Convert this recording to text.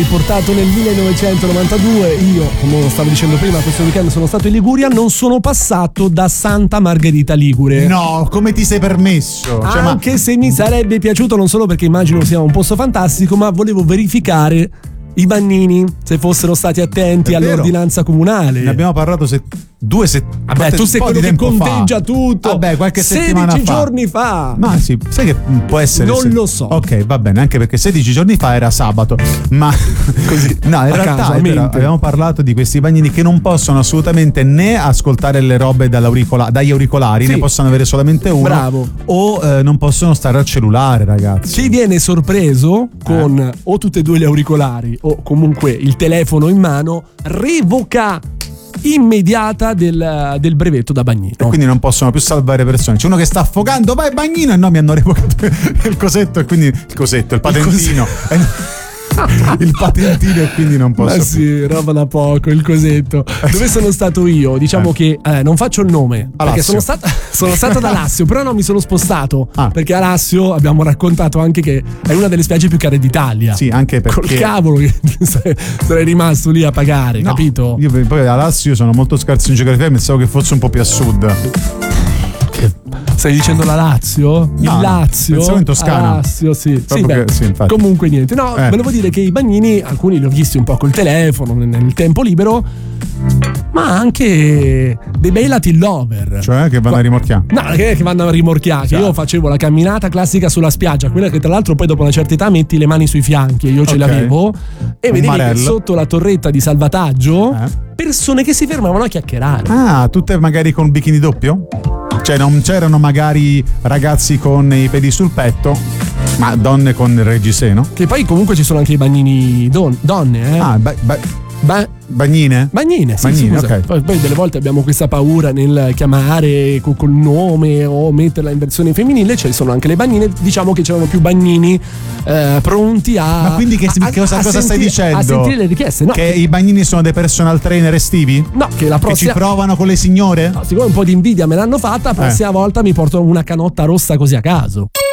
Portato nel 1992, io, come stavo dicendo prima, questo weekend sono stato in Liguria, non sono passato da Santa Margherita Ligure. No, come ti sei permesso? Anche se mi sarebbe piaciuto, non solo perché immagino sia un posto fantastico, ma volevo verificare i bagnini, se fossero stati attenti all'ordinanza comunale. Ne abbiamo parlato due settimane. Vabbè, tu sei quello che conteggia tutto. Vabbè, qualche 16 settimana fa. giorni fa. Ma sì, sai che può essere. Non lo so. Ok, va bene, anche perché 16 giorni fa era sabato. Ma così. No, in realtà abbiamo parlato di questi bagnini che non possono assolutamente né ascoltare le robe dagli auricolari, sì, ne possono avere solamente uno. Bravo. O non possono stare al cellulare, ragazzi. Chi viene sorpreso con o tutte e due gli auricolari o comunque il telefono in mano, revoca immediata del brevetto da bagnino. E quindi non possono più salvare persone. C'è uno che sta affogando, vai bagnino, e no, mi hanno revocato il cosetto, e quindi il patentino. Il patentino, e quindi non posso. Ma sì, roba da poco, il cosetto. Dove sono stato io? Diciamo che non faccio il nome, perché sono stato ad Alassio, però non mi sono spostato, perché Alassio abbiamo raccontato anche che è una delle spiagge più care d'Italia. Sì, anche perché col cavolo che sarei rimasto lì a pagare, capito? Io poi ad Alassio sono molto scarso in geografia, pensavo che fosse un po' più a sud. Stai dicendo la Lazio? Il Lazio? Pensavo in Toscana. Lazio, sì. Sì, infatti. Comunque niente. No, volevo dire che i bagnini, alcuni li ho visti un po' col telefono, nel tempo libero, ma anche dei bei Latin lover. Cioè che vanno a rimorchiare? No, che vanno a rimorchiare. Che io facevo la camminata classica sulla spiaggia, quella che tra l'altro poi dopo una certa età metti le mani sui fianchi, e io ce l'avevo, e vedevi che sotto la torretta di salvataggio persone che si fermavano a chiacchierare. Ah, tutte magari con bikini doppio? Cioè non c'erano magari ragazzi con i piedi sul petto, ma donne con il reggiseno? Che poi comunque ci sono anche i bagnini donne, Bagnine? Bagnine, sì, Bagnine, scusa. Okay. Poi delle volte abbiamo questa paura nel chiamare col nome o metterla in versione femminile, ci sono anche le bagnine, diciamo che c'erano più bagnini pronti a... Ma quindi cosa stai dicendo? A sentire le richieste, no? Che i bagnini sono dei personal trainer estivi? No, che la prossima... Che ci provano con le signore? No, siccome un po' di invidia me l'hanno fatta, la prossima volta mi porto una canotta rossa così a caso.